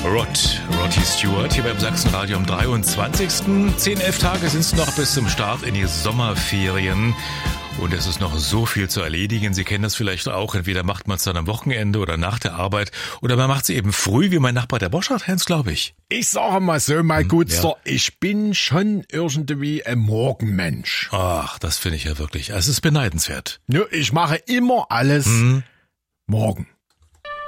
Roddy Stewart hier beim Sachsenradio am 23. 11 Tage sind es noch bis zum Start in die Sommerferien. Und es ist noch so viel zu erledigen. Sie kennen das vielleicht auch. Entweder macht man es dann am Wochenende oder nach der Arbeit. Oder man macht es eben früh, wie mein Nachbar der Boschart, Hans, glaube ich. Ich sage mal so, mein Gutster, ja. Ich bin schon irgendwie ein Morgenmensch. Ach, das finde ich ja wirklich. Es ist beneidenswert. Ja, ich mache immer alles morgen.